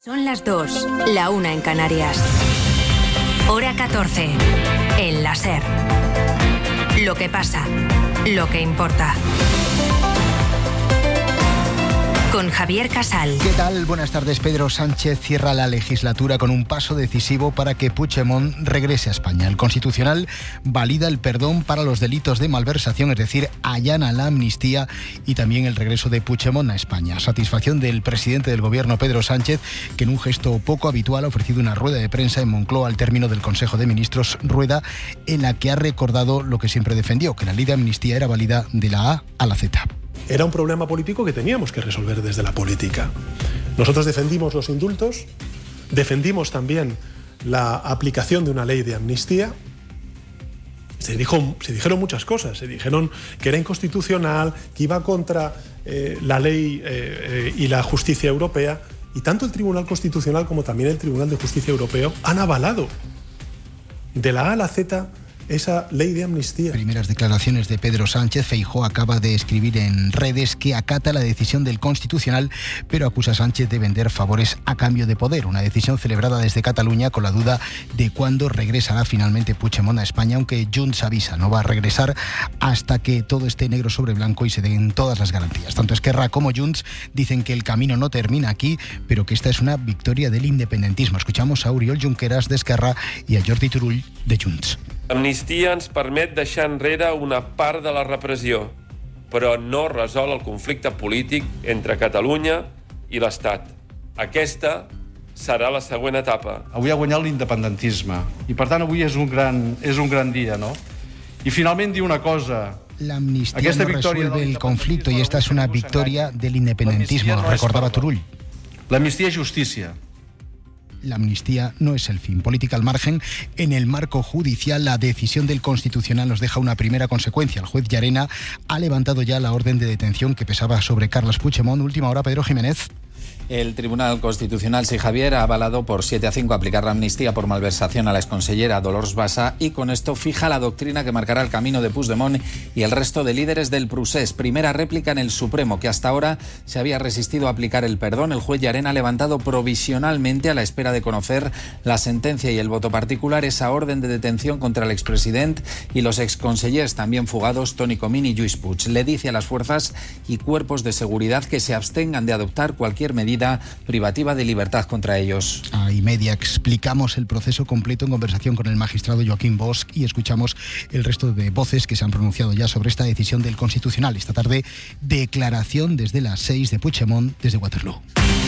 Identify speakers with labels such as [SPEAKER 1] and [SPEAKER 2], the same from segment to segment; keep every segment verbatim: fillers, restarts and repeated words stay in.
[SPEAKER 1] Son las dos, la una en Canarias. Hora catorce, en la SER. Lo que pasa, lo que importa. Con Javier Casal.
[SPEAKER 2] ¿Qué tal? Buenas tardes. Pedro Sánchez cierra la legislatura con un paso decisivo para que Puigdemont regrese a España. El Constitucional valida el perdón para los delitos de malversación, es decir, allana la amnistía y también el regreso de Puigdemont a España. Satisfacción del presidente del Gobierno, Pedro Sánchez, que en un gesto poco habitual ha ofrecido una rueda de prensa en Moncloa al término del Consejo de Ministros, rueda en la que ha recordado lo que siempre defendió, que la ley de amnistía era válida de la A a la Z.
[SPEAKER 3] Era un problema político que teníamos que resolver desde la política. Nosotros defendimos los indultos, defendimos también la aplicación de una ley de amnistía. Se, dijo, se dijeron muchas cosas, se dijeron que era inconstitucional, que iba contra eh, la ley eh, eh, y la justicia europea, y tanto el Tribunal Constitucional como también el Tribunal de Justicia Europeo han avalado de la A a la Z esa ley de amnistía.
[SPEAKER 2] Primeras declaraciones de Pedro Sánchez. Feijóo acaba de escribir en redes que acata la decisión del Constitucional, pero acusa a Sánchez de vender favores a cambio de poder. Una decisión celebrada desde Cataluña con la duda de cuándo regresará finalmente Puigdemont a España, aunque Junts avisa, no va a regresar hasta que todo esté negro sobre blanco y se den todas las garantías. Tanto Esquerra como Junts dicen que el camino no termina aquí, pero que esta es una victoria del independentismo. Escuchamos a Oriol Junqueras de Esquerra y a Jordi Turull de Junts.
[SPEAKER 4] L'amnistia ens permet deixar enrere una part de la repressió, però no resol el conflicte polític entre Catalunya i l'Estat. Aquesta serà la següent etapa.
[SPEAKER 5] Avui ha guanyat l'independentisme i, per tant, avui és un gran, és un gran dia, no? I finalment diu una cosa.
[SPEAKER 2] La amnistía no resuelve el conflicto y esta es una victoria del independentismo, recordaba Turull.
[SPEAKER 5] La amnistía es justicia.
[SPEAKER 2] La amnistía no es el fin. Política al margen. En el marco judicial, la decisión del Constitucional nos deja una primera consecuencia. El juez Llarena ha levantado ya la orden de detención que pesaba sobre Carles Puigdemont. Última hora, Pedro Jiménez.
[SPEAKER 6] El Tribunal Constitucional, sí, Javier, ha avalado por siete a cinco aplicar la amnistía por malversación a la exconsellera Dolors Bassa y con esto fija la doctrina que marcará el camino de Puigdemont y el resto de líderes del procés. Primera réplica en el Supremo, que hasta ahora se había resistido a aplicar el perdón. El juez Llarena ha levantado provisionalmente, a la espera de conocer la sentencia y el voto particular, esa orden de detención contra el expresidente y los exconsellers también fugados Toni Comín y Lluís Puig. Le dice a las fuerzas y cuerpos de seguridad que se abstengan de adoptar cualquier medida privativa de libertad contra ellos.
[SPEAKER 2] A y media explicamos el proceso completo en conversación con el magistrado Joaquín Bosch y escuchamos el resto de voces que se han pronunciado ya sobre esta decisión del Constitucional. Esta tarde, declaración desde las seis de Puigdemont desde Waterloo.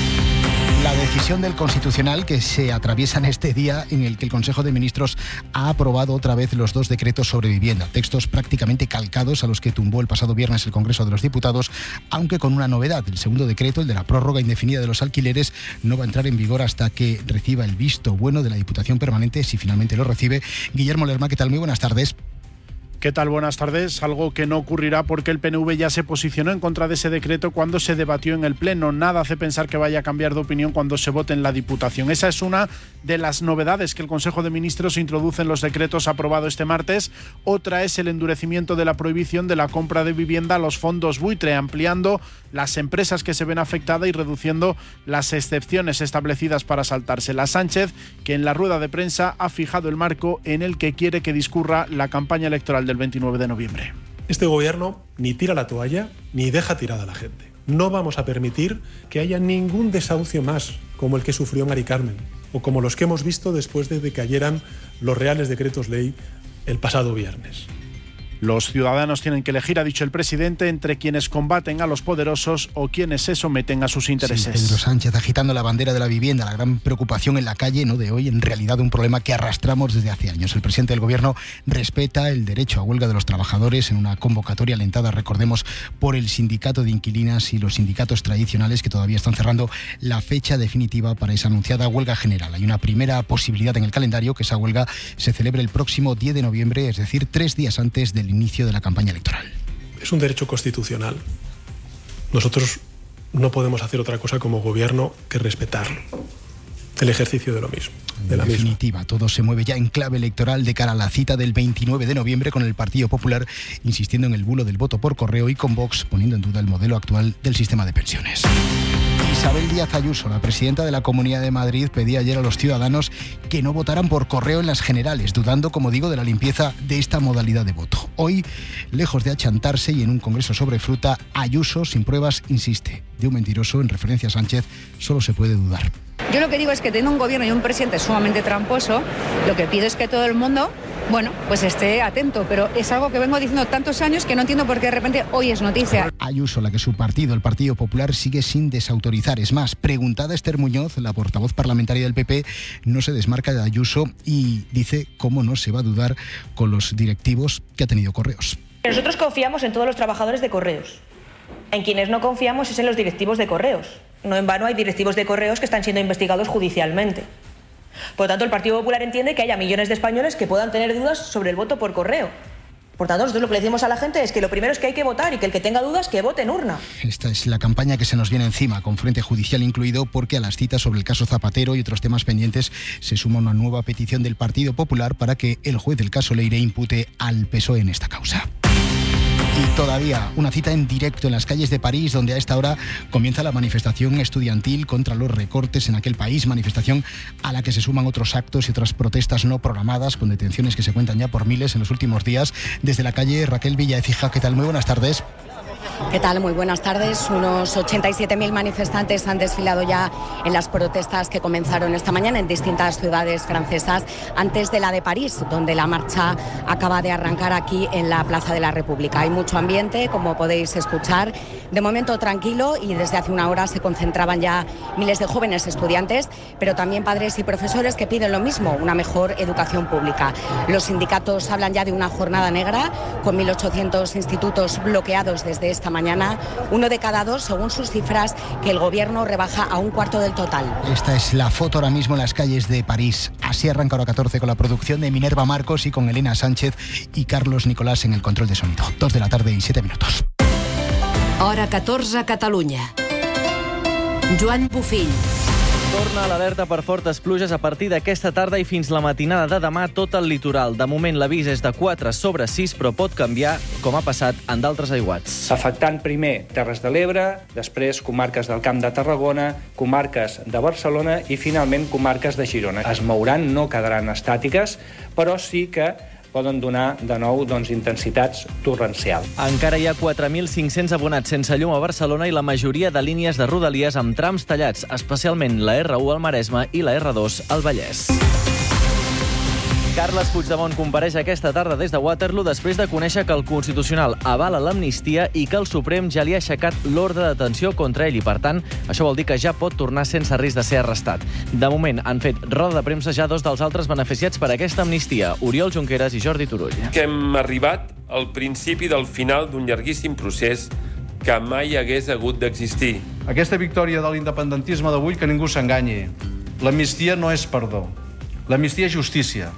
[SPEAKER 2] La decisión del Constitucional que se atraviesa en este día en el que el Consejo de Ministros ha aprobado otra vez los dos decretos sobre vivienda, textos prácticamente calcados a los que tumbó el pasado viernes el Congreso de los Diputados, aunque con una novedad. El segundo decreto, el de la prórroga indefinida de los alquileres, no va a entrar en vigor hasta que reciba el visto bueno de la Diputación Permanente, si finalmente lo recibe. Guillermo Lerma, ¿qué tal? Muy buenas tardes.
[SPEAKER 7] ¿Qué tal? Buenas tardes. Algo que no ocurrirá porque el P N V ya se posicionó en contra de ese decreto cuando se debatió en el Pleno. Nada hace pensar que vaya a cambiar de opinión cuando se vote en la Diputación. Esa es una de las novedades que el Consejo de Ministros introduce en los decretos aprobados este martes. Otra es el endurecimiento de la prohibición de la compra de vivienda a los fondos buitre, ampliando las empresas que se ven afectadas y reduciendo las excepciones establecidas para saltárselas. Sánchez, que en la rueda de prensa ha fijado el marco en el que quiere que discurra la campaña electoral del veintinueve de noviembre.
[SPEAKER 3] Este gobierno ni tira la toalla ni deja tirada a la gente. No vamos a permitir que haya ningún desahucio más como el que sufrió Mari Carmen o como los que hemos visto después de que cayeran los reales decretos ley el pasado viernes.
[SPEAKER 7] Los ciudadanos tienen que elegir, ha dicho el presidente, entre quienes combaten a los poderosos o quienes se someten a sus intereses.
[SPEAKER 2] Sí, Pedro Sánchez agitando la bandera de la vivienda, la gran preocupación en la calle, no de hoy, en realidad un problema que arrastramos desde hace años. El presidente del Gobierno respeta el derecho a huelga de los trabajadores en una convocatoria alentada, recordemos, por el sindicato de inquilinas y los sindicatos tradicionales que todavía están cerrando la fecha definitiva para esa anunciada huelga general. Hay una primera posibilidad en el calendario, que esa huelga se celebre el próximo diez de noviembre, es decir, tres días antes del inicio de la campaña electoral.
[SPEAKER 3] Es un derecho constitucional. Nosotros no podemos hacer otra cosa como gobierno que respetarlo. El ejercicio de lo mismo. De la
[SPEAKER 2] en definitiva,
[SPEAKER 3] misma.
[SPEAKER 2] Todo se mueve ya en clave electoral de cara a la cita del veintinueve de noviembre, con el Partido Popular insistiendo en el bulo del voto por correo y con Vox poniendo en duda el modelo actual del sistema de pensiones. Isabel Díaz Ayuso, la presidenta de la Comunidad de Madrid, pedía ayer a los ciudadanos que no votaran por correo en las generales, dudando, como digo, de la limpieza de esta modalidad de voto. Hoy, lejos de achantarse y en un congreso sobre fruta, Ayuso, sin pruebas, insiste. De un mentiroso, en referencia a Sánchez, solo se puede dudar.
[SPEAKER 8] Yo lo que digo es que teniendo un gobierno y un presidente sumamente tramposo, lo que pido es que todo el mundo, bueno, pues esté atento, pero es algo que vengo diciendo tantos años que no entiendo por qué de repente hoy es noticia.
[SPEAKER 2] Ayuso, la que su partido, el Partido Popular, sigue sin desautorizar. Es más, preguntada Esther Muñoz, la portavoz parlamentaria del P P, no se desmarca de Ayuso y dice cómo no se va a dudar con los directivos que ha tenido Correos.
[SPEAKER 9] Nosotros confiamos en todos los trabajadores de Correos. En quienes no confiamos es en los directivos de Correos. No en vano hay directivos de Correos que están siendo investigados judicialmente. Por lo tanto, el Partido Popular entiende que haya millones de españoles que puedan tener dudas sobre el voto por correo. Por tanto, nosotros lo que le decimos a la gente es que lo primero es que hay que votar y que el que tenga dudas, que vote en urna.
[SPEAKER 2] Esta es la campaña que se nos viene encima, con frente judicial incluido, porque a las citas sobre el caso Zapatero y otros temas pendientes se suma una nueva petición del Partido Popular para que el juez del caso Leire impute al P S O E en esta causa. Y todavía una cita en directo en las calles de París, donde a esta hora comienza la manifestación estudiantil contra los recortes en aquel país, manifestación a la que se suman otros actos y otras protestas no programadas, con detenciones que se cuentan ya por miles en los últimos días. Desde la calle, Raquel Villaecija, ¿qué tal? Muy buenas tardes.
[SPEAKER 10] ¿Qué tal? Muy buenas tardes. Unos ochenta y siete mil manifestantes han desfilado ya en las protestas que comenzaron esta mañana en distintas ciudades francesas antes de la de París, donde la marcha acaba de arrancar aquí en la Plaza de la República. Hay mucho ambiente, como podéis escuchar. De momento tranquilo, y desde hace una hora se concentraban ya miles de jóvenes estudiantes, pero también padres y profesores que piden lo mismo, una mejor educación pública. Los sindicatos hablan ya de una jornada negra, con mil ochocientos institutos bloqueados desde esta mañana, uno de cada dos, según sus cifras, que el gobierno rebaja a un cuarto del total.
[SPEAKER 2] Esta es la foto ahora mismo en las calles de París. Así arranca Hora catorce con la producción de Minerva Marcos y con Elena Sánchez y Carlos Nicolás en el control de sonido. Dos de la tarde y siete minutos.
[SPEAKER 1] Hora catorze, Catalunya. Joan Bufill.
[SPEAKER 11] Torna l'alerta per fortes pluges a partir d'aquesta tarda i fins la matinada de demà tot el litoral. De moment l'avís és de quatre sobre sis, però pot canviar, com ha passat en d'altres aiguats.
[SPEAKER 12] Afectant primer Terres de l'Ebre, després comarques del Camp de Tarragona, comarques de Barcelona i finalment comarques de Girona. Es mouran, no quedaran estàtiques, però sí que poden donar de nou doncs, intensitats torrencials.
[SPEAKER 11] Encara hi ha quatre mil cinc-cents abonats sense llum a Barcelona i la majoria de línies de rodalies amb trams tallats, especialment la erre u al Maresme i la erre dos al Vallès. Carles Puigdemont compareix aquesta tarda des de Waterloo després de conèixer que el Constitucional avala l'amnistia i que el Suprem ja li ha aixecat l'ordre de detenció contra ell i, per tant, això vol dir que ja pot tornar sense risc de ser arrestat. De moment han fet roda de premsa ja dos dels altres beneficiats per aquesta amnistia, Oriol Junqueras i Jordi Turull.
[SPEAKER 4] Que hem arribat al principi del final d'un llarguíssim procés que mai hagués hagut d'existir.
[SPEAKER 5] Aquesta victòria de l'independentisme d'avui, que ningú s'enganyi. L'amnistia no és perdó. L'amnistia és justícia.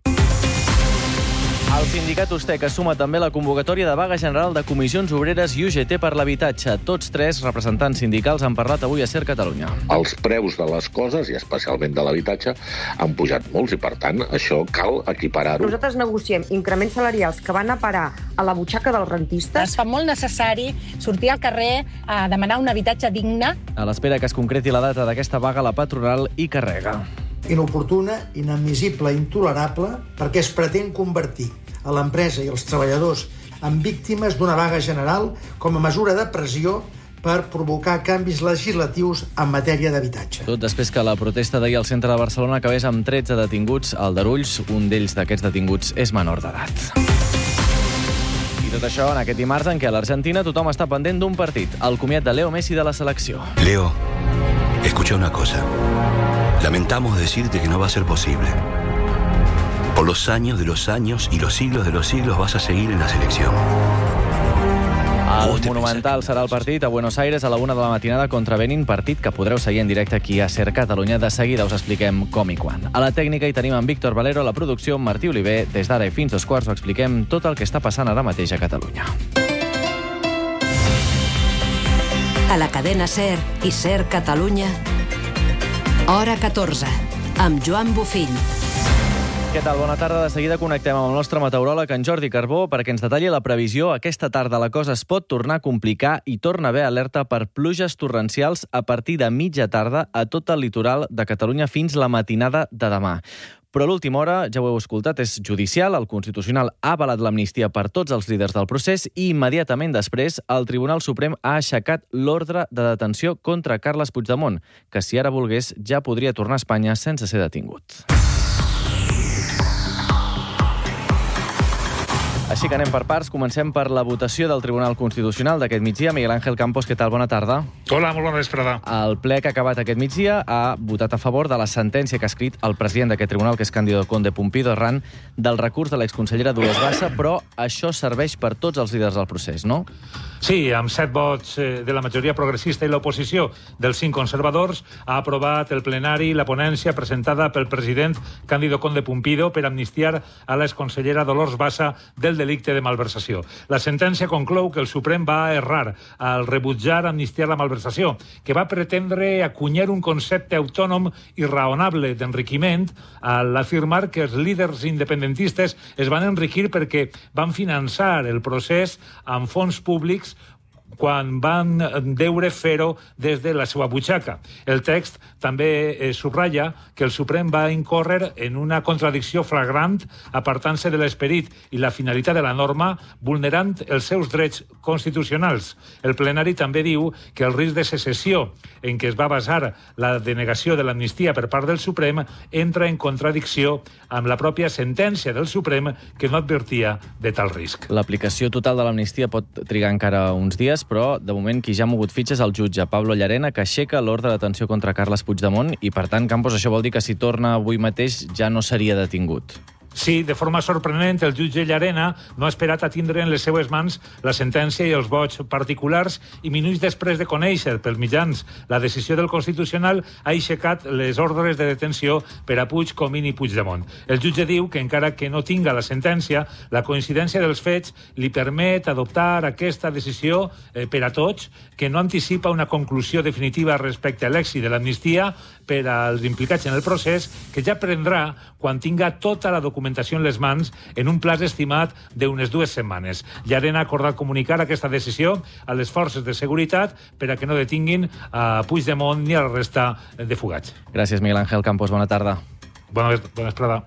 [SPEAKER 11] El sindicat Ustec assuma també la convocatòria de vaga general de comissions obreres i U G T per l'habitatge. Tots tres representants sindicals han parlat avui a Ser Catalunya.
[SPEAKER 13] Els preus de les coses, i especialment de l'habitatge, han pujat molts i, per tant, això cal equiparar-ho.
[SPEAKER 14] Nosaltres negociem increments salarials que van a parar a la butxaca dels rentistes.
[SPEAKER 15] Es fa molt necessari sortir al carrer a demanar un habitatge digne.
[SPEAKER 11] A l'espera que es concreti la data d'aquesta vaga, la patronal hi carrega.
[SPEAKER 16] Inoportuna, inadmissible, intolerable, perquè es pretén convertir a l'empresa i els treballadors en víctimes d'una vaga general com a mesura de pressió per provocar canvis legislatius en matèria d'habitatge.
[SPEAKER 11] Tot després que la protesta d'ahir al centre de Barcelona acabés amb tretze detinguts al Darulls. Un d'ells d'aquests detinguts és menor d'edat. I tot això en aquest dimarts en què a l'Argentina tothom està pendent d'un partit, el comiat de Leo Messi de la selecció.
[SPEAKER 17] Leo, escucha una cosa. Lamentamos decirte que no va a ser posible. Por los años de los años y los siglos de los siglos vas a seguir en la selección.
[SPEAKER 11] El Monumental serà el partit a Buenos Aires a la una de la matinada contra Benin, partit que podreu seguir en directe aquí a Ser Catalunya. De seguida us expliquem com i quan. A la tècnica hi tenim en Víctor Valero, a la producció amb Martí Oliver. Des d'ara i fins dos quarts us expliquem tot el que està passant ara mateix a Catalunya.
[SPEAKER 1] A la cadena Ser i Ser Catalunya, Hora catorze, amb Joan Bufill.
[SPEAKER 11] Què tal? Bona tarda. De seguida connectem amb el nostre meteoròleg, en Jordi Carbó, perquè ens detalli la previsió. Aquesta tarda la cosa es pot tornar a complicar i torna a haver alerta per pluges torrencials a partir de mitja tarda a tot el litoral de Catalunya fins la matinada de demà. Però a l'última hora, ja ho heu escoltat, és judicial. El Constitucional ha avalat l'amnistia per tots els líders del procés i immediatament després el Tribunal Suprem ha aixecat l'ordre de detenció contra Carles Puigdemont, que si ara volgués ja podria tornar a Espanya sense ser detingut. Així que anem per parts. Comencem per la votació del Tribunal Constitucional d'aquest migdia. Miguel Ángel Campos, què tal? Bona tarda.
[SPEAKER 18] Hola, molt bona vesprada.
[SPEAKER 11] El ple que ha acabat aquest migdia ha votat a favor de la sentència que ha escrit el president d'aquest tribunal, que és Cándido Condé-Pumpido, arran del recurs de l'exconsellera Dolors Bassa, però això serveix per tots els líders del procés, no?
[SPEAKER 18] Sí, amb set vots de la majoria progressista i l'oposició dels cinc conservadors, ha aprovat el plenari la ponència presentada pel president Cándido Condé-Pumpido per amnistiar a l'exconsellera Dolors Bassa del delicte de malversació. La sentència conclou que el Suprem va errar al rebutjar amnistiar la malversació, que va pretendre acunyar un concepte autònom i raonable d'enriquiment al afirmar que els líders independentistes es van enriquir perquè van finançar el procés amb fons públics quan van deure fer-ho des de la seva butxaca. El text també eh, subratlla que el Suprem va incórrer en una contradicció flagrant apartant-se de l'esperit i la finalitat de la norma, vulnerant els seus drets constitucionals. El plenari també diu que el risc de secessió en què es va basar la denegació de l'amnistia per part del Suprem entra en contradicció amb la pròpia sentència del Suprem que no advertia de tal risc.
[SPEAKER 11] L'aplicació total de l'amnistia pot trigar encara uns dies, però de moment qui ja ha mogut fitxes és el jutge Pablo Llarena, que aixeca l'ordre de detenció contra Carles Puigdemont i, per tant, Campos, això vol dir que si torna avui mateix ja no seria detingut.
[SPEAKER 18] Sí, de forma sorprenent, el jutge Llarena no ha esperat a tindre en les seues mans la sentència i els vots particulars i minuts després de conèixer pels mitjans la decisió del Constitucional ha aixecat les ordres de detenció per a Puig, Comín i Puigdemont. El jutge diu que encara que no tinga la sentència, la coincidència dels fets li permet adoptar aquesta decisió eh, per a tots, que no anticipa una conclusió definitiva respecte a l'èxit de l'amnistia per als implicats en el procés, que ja prendrà quan tinga tota la documentació en les mans en un plaç estimat d'unes dues setmanes. Llarena ha acordat comunicar aquesta decisió a les forces de seguretat per a que no detinguin a Puigdemont ni a la resta de fugats.
[SPEAKER 11] Gràcies, Miguel Ángel Campos. Bona tarda.
[SPEAKER 18] Bona, bona vesprada.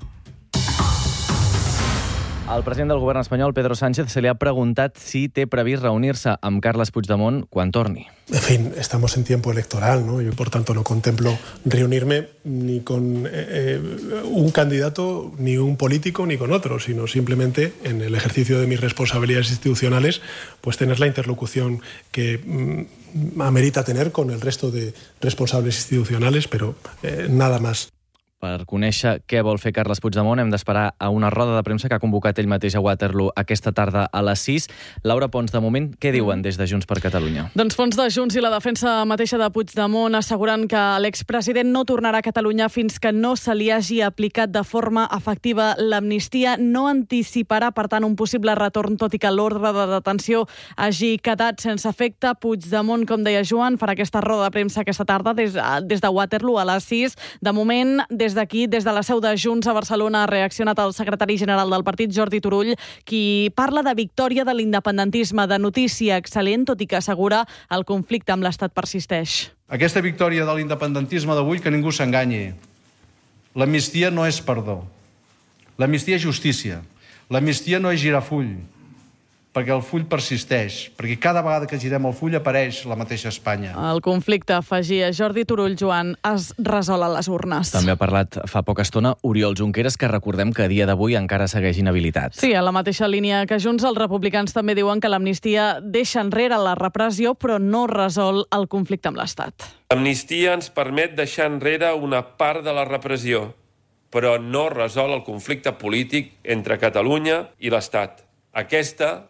[SPEAKER 11] Al president del govern espanyol, Pedro Sánchez, se li ha preguntat si té previst reunir-se amb Carles Puigdemont quan torni.
[SPEAKER 3] En fin, estamos en tiempo electoral, ¿no? Yo, por tanto, no contemplo reunirme ni con eh, un candidato, ni un político, ni con otro, sino simplemente, en el ejercicio de mis responsabilidades institucionales, pues tener la interlocución que mm, amerita tener con el resto de responsables institucionales, pero eh, nada más.
[SPEAKER 11] Per conèixer què vol fer Carles Puigdemont hem d'esperar a una roda de premsa que ha convocat ell mateix a Waterloo aquesta tarda a les sis. Laura Pons, de moment, què diuen des de Junts per Catalunya?
[SPEAKER 19] Doncs fons de Junts i la defensa mateixa de Puigdemont asseguren que l'expresident no tornarà a Catalunya fins que no se li hagi aplicat de forma efectiva l'amnistia. No anticiparà, per tant, un possible retorn, tot i que l'ordre de detenció hagi quedat sense efecte. Puigdemont, com deia Joan, farà aquesta roda de premsa aquesta tarda des, des de Waterloo a les sis. De moment, des d'aquí, des de la seu de Junts a Barcelona, ha reaccionat el secretari general del partit, Jordi Turull, qui parla de victòria de l'independentisme, de notícia excel·lent, tot i que assegura el conflicte amb l'Estat persisteix.
[SPEAKER 5] Aquesta victòria de l'independentisme d'avui, que ningú s'enganyi. L'amnistia no és perdó. L'amnistia és justícia. L'amnistia no és girar full, perquè el full persisteix, perquè cada vegada que girem el full apareix la mateixa Espanya.
[SPEAKER 19] El conflicte, afegia Jordi Turull, Joan, es resol a les urnes.
[SPEAKER 11] També ha parlat fa poca estona Oriol Junqueras, que recordem que a dia d'avui encara segueix inhabilitat.
[SPEAKER 19] Sí, a la mateixa línia que Junts, els republicans també diuen que l'amnistia deixa enrere la repressió, però no resol el conflicte amb l'Estat.
[SPEAKER 4] L'amnistia ens permet deixar enrere una part de la repressió, però no resol el conflicte polític entre Catalunya i l'Estat. Aquesta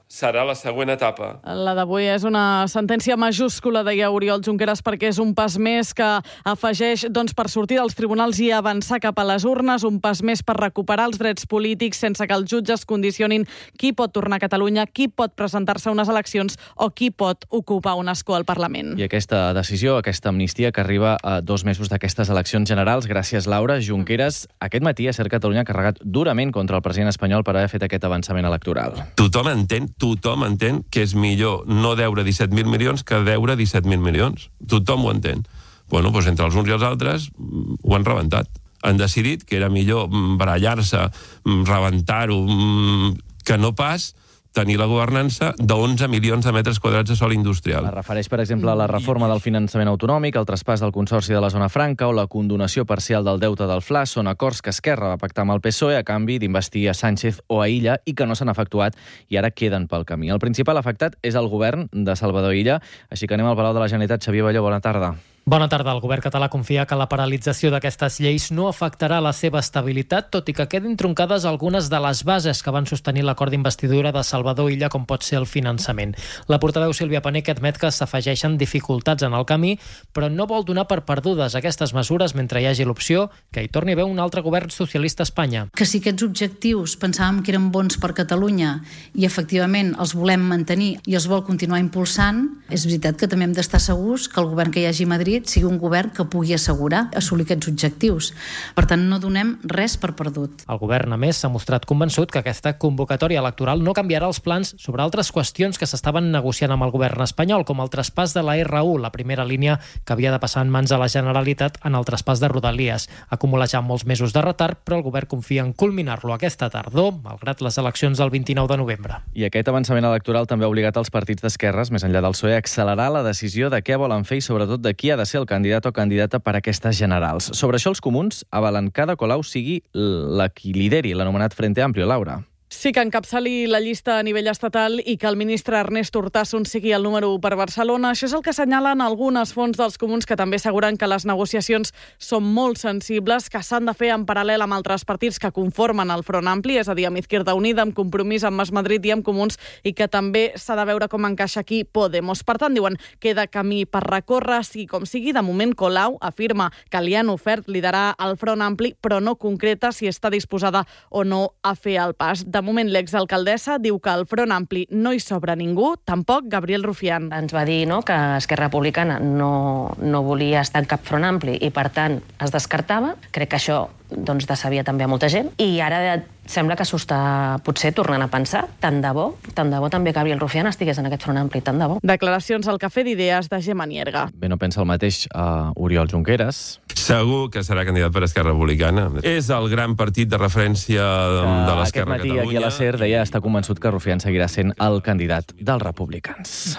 [SPEAKER 4] serà la següent etapa.
[SPEAKER 19] La d'avui és una sentència majúscula, deia Oriol Junqueras, perquè és un pas més que afegeix doncs, per sortir dels tribunals i avançar cap a les urnes, un pas més per recuperar els drets polítics sense que els jutges condicionin qui pot tornar a Catalunya, qui pot presentar-se a unes eleccions o qui pot ocupar un escó al Parlament.
[SPEAKER 11] I aquesta decisió, aquesta amnistia que arriba a dos mesos d'aquestes eleccions generals, gràcies, Laura. Junqueras, aquest matí a Ser Catalunya ha carregat durament contra el president espanyol per haver fet aquest avançament electoral.
[SPEAKER 4] Tothom entén Tothom entén que és millor no deure disset mil milions que deure disset mil milions. Tothom ho entén. Bueno, doncs entre els uns i els altres ho han rebentat. Han decidit que era millor barallar-se, rebentar-ho, que no pas tenir la governança d'onze milions de metres quadrats de sòl industrial.
[SPEAKER 11] Es refereix, per exemple, a la reforma del finançament autonòmic, el traspàs del Consorci de la Zona Franca o la condonació parcial del deute del Fla. Són acords que Esquerra va pactar amb el P S O E a canvi d'investir a Sánchez o a Illa i que no s'han efectuat i ara queden pel camí. El principal afectat és el govern de Salvador Illa, així que anem al Palau de la Generalitat. Xavier Balló, bona tarda.
[SPEAKER 20] Bona tarda. El govern català confia que la paralització d'aquestes lleis no afectarà la seva estabilitat, tot i que quedin troncades algunes de les bases que van sostenir l'acord d'investidura de Salvador Illa, com pot ser el finançament. La portaveu Sílvia Paneque admet que s'afegeixen dificultats en el camí, però no vol donar per perdudes aquestes mesures mentre hi hagi l'opció que hi torni a haver un altre govern socialista a Espanya.
[SPEAKER 21] Que si aquests objectius pensàvem que eren bons per Catalunya i efectivament els volem mantenir i els vol continuar impulsant, és veritat que també hem d'estar segurs que el govern que hi hagi a Madrid sigui un govern que pugui assegurar assolir aquests objectius. Per tant, no donem res per perdut.
[SPEAKER 20] El govern, a més, s'ha mostrat convençut que aquesta convocatòria electoral no canviarà els plans sobre altres qüestions que s'estaven negociant amb el govern espanyol, com el traspàs de la R u, la primera línia que havia de passar en mans de la Generalitat en el traspàs de Rodalies. Acumula ja molts mesos de retard, però el govern confia en culminar-lo aquesta tardor, malgrat les eleccions del vint-i-nou de novembre.
[SPEAKER 11] I aquest avançament electoral també ha obligat els partits d'esquerres, més enllà del P S O E, a accelerar la decisió de què volen fer i sobretot de qui ha de ser el candidat o candidata per a aquestes generals. Sobre això els comuns avalen que Ada Colau sigui la qui lideri l'anomenat Frente Amplio, Laura.
[SPEAKER 19] Sí, que encapçali la llista a nivell estatal i que el ministre Ernest Urtasun sigui el número u per Barcelona. Això és el que assenyalen algunes fonts dels comuns, que també asseguren que les negociacions són molt sensibles, que s'han de fer en paral·lel amb altres partits que conformen el Front Ampli, és a dir, amb Izquierda Unida, amb Compromís, amb Mas Madrid i amb Comuns, i que també s'ha de veure com encaixa aquí Podemos. Per tant, diuen, queda camí per recórrer, sigui com sigui. De moment, Colau afirma que li han ofert liderar el Front Ampli, però no concreta si està disposada o no a fer el pas. De moment, l'exalcaldessa diu que al Front Ampli no hi sobra ningú, tampoc Gabriel Rufián.
[SPEAKER 22] Ens va dir no, que Esquerra Republicana no, no volia estar en cap Front Ampli i, per tant, es descartava. Crec que això doncs, decebia també a molta gent. I ara sembla que s'ho està potser tornant a pensar. Tant de bo, tant de bo també Gabriel Rufián estigués en aquest Front Ampli, tant de bo.
[SPEAKER 19] Declaracions al Cafè d'Idees de Gemma Nierga.
[SPEAKER 11] Bé, no pensa el mateix a Oriol Junqueras.
[SPEAKER 4] Segur que serà candidat per Esquerra Republicana. És el gran partit de referència de l'Esquerra a Catalunya.
[SPEAKER 11] Aquest matí aquí a la SER deia estar convençut que Rufián seguirà sent el candidat dels republicans.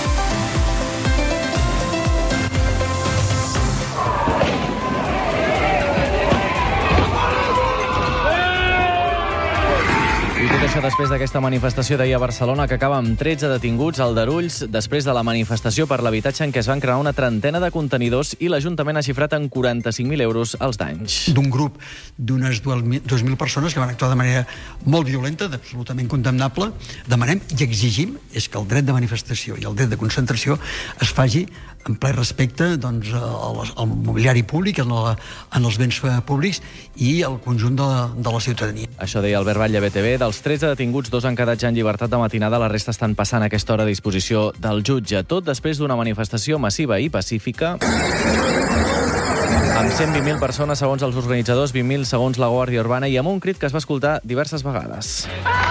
[SPEAKER 11] I tot això després d'aquesta manifestació d'ahir a Barcelona, que acaba amb tretze detinguts, Aldarulls, després de la manifestació per l'habitatge en què es van crear una trentena de contenidors i l'Ajuntament ha xifrat en quaranta-cinc mil euros els danys.
[SPEAKER 23] D'un grup d'unes dues mil persones que van actuar de manera molt violenta, absolutament condemnable, demanem i exigim és que el dret de manifestació i el dret de concentració es faci en ple respecte doncs, al, al mobiliari públic, en, la, en els béns públics i al conjunt de la, de la ciutadania.
[SPEAKER 11] Això deia Albert Batlle, B T V. Dels tretze detinguts, dos han quedat ja en llibertat de matinada, la resta estan passant a aquesta hora a disposició del jutge. Tot després d'una manifestació massiva i pacífica amb cent vint mil persones segons els organitzadors, vint mil segons la Guàrdia Urbana i amb un crit que es va escoltar diverses vegades.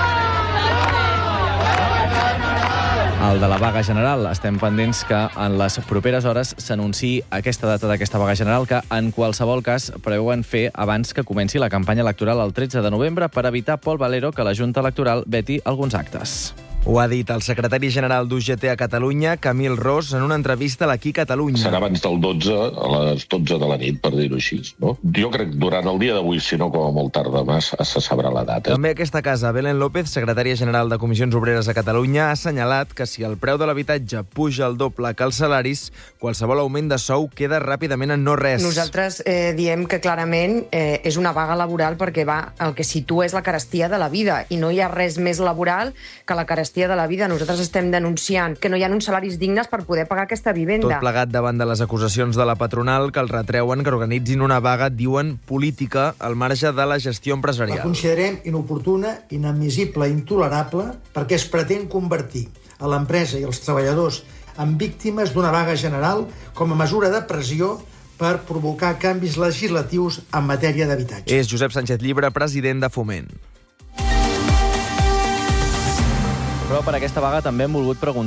[SPEAKER 11] El de la vaga general. Estem pendents que en les properes hores s'anunciï aquesta data d'aquesta vaga general, que en qualsevol cas preveuen fer abans que comenci la campanya electoral el tretze de novembre per evitar, Pol Valero, que la Junta Electoral veti alguns actes.
[SPEAKER 24] Ho ha dit el secretari general d'U G T a Catalunya, Camil Ros, en una entrevista a l'Aquí Catalunya.
[SPEAKER 13] Serà abans del dotze, a les dotze de la nit, per dir-ho així. No? Jo crec que durant el dia d'avui, si no com a molt tard demà, se sabrà la data.
[SPEAKER 24] També a aquesta casa, Belén López, secretària general de Comissions Obreres a Catalunya, ha assenyalat que si el preu de l'habitatge puja el doble que els salaris, qualsevol augment de sou queda ràpidament en no res.
[SPEAKER 14] Nosaltres eh, diem que clarament eh, és una vaga laboral perquè va, el que situa és la carestia de la vida i no hi ha res més laboral que la carestia l'amnistia de la vida. Nosaltres estem denunciant que no hi ha uns salaris dignes per poder pagar aquesta vivenda.
[SPEAKER 24] Tot plegat davant de les acusacions de la patronal que els retreuen que organitzin una vaga, diuen, política al marge de la gestió empresarial.
[SPEAKER 16] La considerem inoportuna, inadmissible i intolerable perquè es pretén convertir a l'empresa i els treballadors en víctimes d'una vaga general com a mesura de pressió per provocar canvis legislatius en matèria d'habitatge.
[SPEAKER 24] És Josep Sánchez Llibre, president de Foment.
[SPEAKER 11] Però per aquesta vaga també hem volgut preguntar